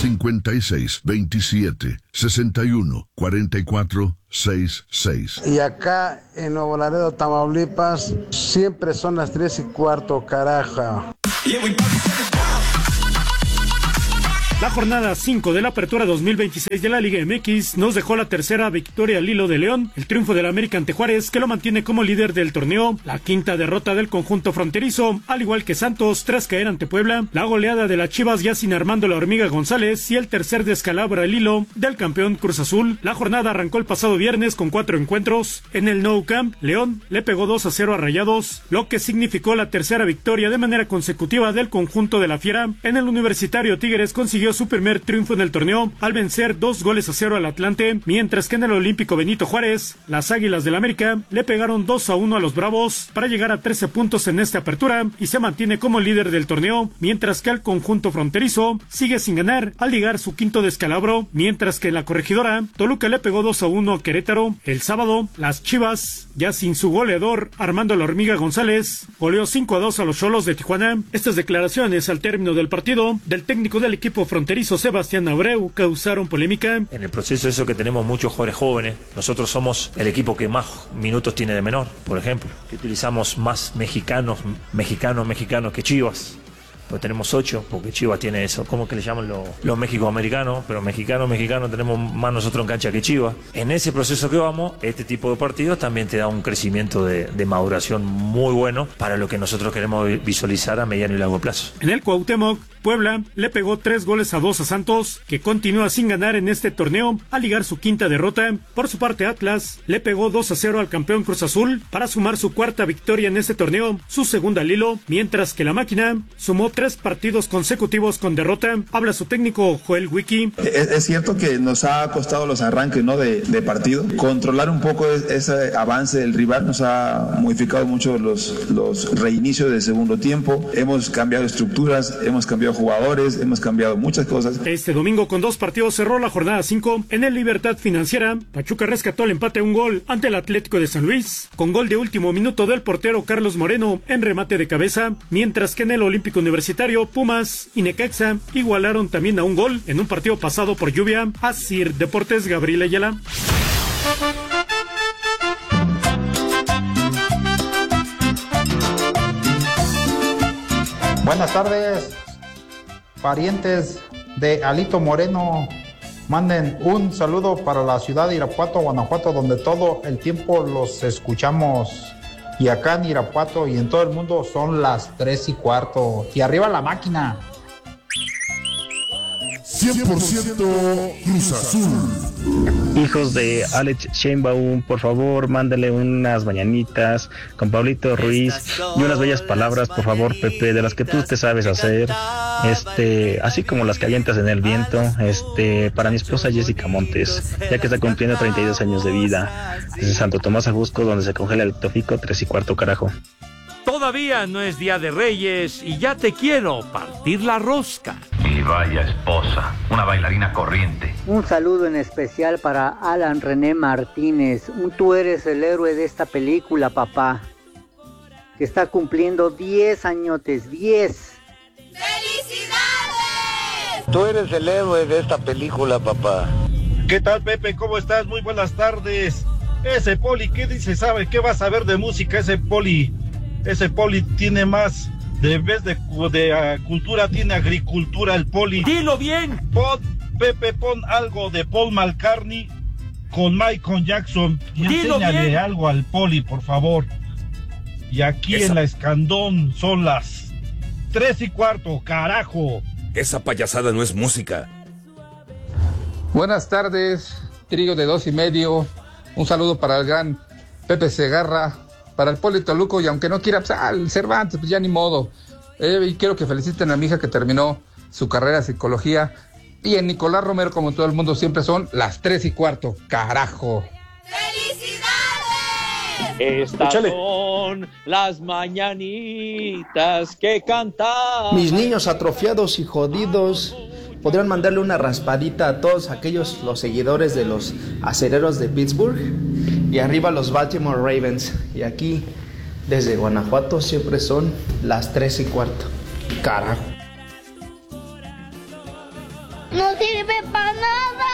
56 27 61 44 66. Y acá en Nuevo Laredo, Tamaulipas, siempre son las 3:15, carajo. La jornada 5 de la Apertura 2026 de la Liga MX nos dejó la tercera victoria al hilo de León, el triunfo del América ante Juárez, que lo mantiene como líder del torneo, la quinta derrota del conjunto fronterizo, al igual que Santos tras caer ante Puebla, la goleada de las Chivas ya sin Armando la Hormiga González y el tercer descalabro al hilo del campeón Cruz Azul. La jornada arrancó el pasado viernes con 4 encuentros. En el Nou Camp, León le pegó 2-0 a Rayados, lo que significó la tercera victoria de manera consecutiva del conjunto de la Fiera. En el Universitario, Tigres consiguió su primer triunfo en el torneo al vencer 2-0 al Atlante, mientras que en el Olímpico Benito Juárez, las Águilas del América le pegaron 2-1 a los Bravos para llegar a 13 puntos en esta apertura y se mantiene como líder del torneo, mientras que el conjunto fronterizo sigue sin ganar al llegar su quinto descalabro, mientras que en la Corregidora, Toluca le pegó 2-1 a Querétaro. El sábado, las Chivas, ya sin su goleador Armando la Hormiga González, goleó 5-2 a los Xolos de Tijuana. Estas declaraciones al término del partido del técnico del equipo fronterizo Sebastián Abreu causaron polémica. En el proceso eso que tenemos muchos jugadores jóvenes, nosotros somos el equipo que más minutos tiene de menor, por ejemplo, que utilizamos más mexicanos que Chivas. Pues tenemos 8, porque Chivas tiene eso, ¿cómo que le llaman los mexicoamericanos? Pero mexicanos tenemos más nosotros en cancha que Chivas. En ese proceso que vamos, este tipo de partidos también te da un crecimiento de maduración muy bueno para lo que nosotros queremos visualizar a mediano y largo plazo. En el Cuauhtémoc, Puebla le pegó 3-2 a Santos, que continúa sin ganar en este torneo al ligar su quinta derrota. Por su parte, Atlas le pegó 2-0 al campeón Cruz Azul para sumar su cuarta victoria en este torneo, su segunda al hilo, mientras que la Máquina sumó 3 partidos consecutivos con derrota. Habla su técnico Joel Wiki. Es cierto que nos ha costado los arranques, ¿no?, de partido. Controlar un poco ese avance del rival nos ha modificado mucho los reinicios del segundo tiempo. Hemos cambiado estructuras, hemos cambiado jugadores, hemos cambiado muchas cosas. Este domingo con 2 partidos cerró la jornada 5. En el Libertad Financiera, Pachuca rescató el empate a 1 gol ante el Atlético de San Luis, con gol de último minuto del portero Carlos Moreno en remate de cabeza, mientras que en el Olímpico Universitario, Pumas y Necaxa igualaron también a 1 gol en un partido pasado por lluvia. Asir Deportes, Gabriel Ayala. Buenas tardes, parientes de Alito Moreno. Manden un saludo para la ciudad de Irapuato, Guanajuato, donde todo el tiempo los escuchamos. Y acá en Irapuato y en todo el mundo son las 3:15. Y arriba la máquina. 100% Cruz Azul. Hijos de Alex Sheinbaum, por favor, mándale unas mañanitas con Pablito Ruiz y unas bellas palabras, por favor, Pepe, de las que tú te sabes hacer, así como las que avientas en el viento, para mi esposa Jessica Montes, ya que está cumpliendo 32 años de vida, desde Santo Tomás Ajusco, donde se congela el Tofico, 3:15, carajo. Todavía no es Día de Reyes y ya te quiero partir la rosca. Y vaya esposa, una bailarina corriente. Un saludo en especial para Alan René Martínez. Tú eres el héroe de esta película, papá, que está cumpliendo 10 añotes, 10. ¡Felicidades! Tú eres el héroe de esta película, papá. ¿Qué tal, Pepe? ¿Cómo estás? Muy buenas tardes. Ese Poli, ¿qué dice? ¿Sabe qué va a saber de música ese Poli? Ese Poli tiene más, de vez de cultura, tiene agricultura el Poli. ¡Dilo bien! Pepe, pon algo de Paul McCartney con Michael Jackson y enséñale algo al Poli, por favor. Y aquí en la Escandón son las 3:15, carajo. Esa payasada no es música. Buenas tardes, trío de 2 y medio. Un saludo para el gran Pepe Segarra, para el Poli Toluco, y aunque no quiera, pues, al Cervantes, pues ya ni modo. Y quiero que feliciten a mi hija que terminó su carrera de psicología. Y en Nicolás Romero, como todo el mundo, siempre son las 3:15, carajo. ¡Felicidades! Estas son las mañanitas que cantamos. Mis niños atrofiados y jodidos podrían mandarle una raspadita a todos aquellos, los seguidores de los acereros de Pittsburgh. Y arriba los Baltimore Ravens. Y aquí, desde Guanajuato, siempre son las 3:15. Carajo. No sirve para nada.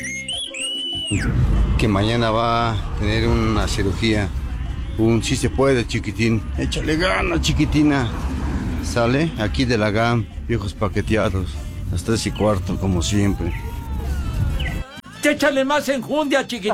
Que mañana va a tener una cirugía. Sí se puede, chiquitín. Échale ganas, chiquitina. Sale aquí de la GAM, viejos paqueteados. Las 3:15, como siempre. Échale más enjundia, chiquitín.